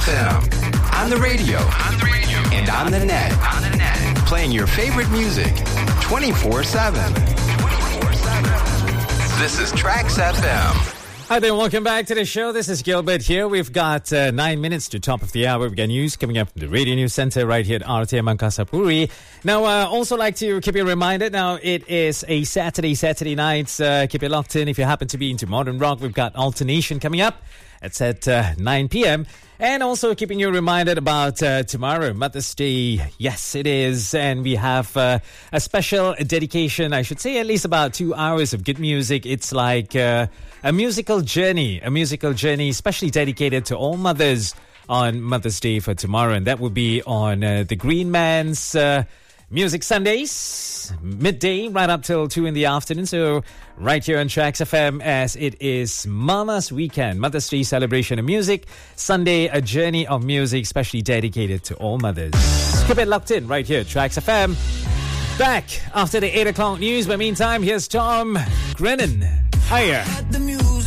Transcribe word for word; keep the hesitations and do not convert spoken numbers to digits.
F M. On the radio. On the radio. And on the net. On the net. Playing your favorite music twenty-four seven. This is Trax F M. Hi there, welcome back to the show. This is Gilbert here. We've got uh, nine minutes to top of the hour. We've got news coming up from the Radio News Center right here at R T M Angkasa Now, uh, also like to keep you reminded, now it is a Saturday, Saturday night. Uh, keep it locked in. If you happen to be into modern rock, we've got Alternation coming up. It's at uh, nine p.m. And also keeping you reminded about uh, tomorrow, Mother's Day. Yes, it is. And we have uh, a special dedication, I should say at least about two hours of good music. It's like uh, a musical journey, a musical journey especially dedicated to all mothers on Mother's Day for tomorrow. And that will be on uh, the Green Man's uh, Music Sundays, midday, right up till two in the afternoon. So right here on Trax F M, as it is Mama's Weekend, Mother's Day celebration of music. Sunday, a journey of music, especially dedicated to all mothers. Keep it locked in right here, Trax F M. Back after the eight o'clock news. But meantime, here's Tom Grennan. Hiya.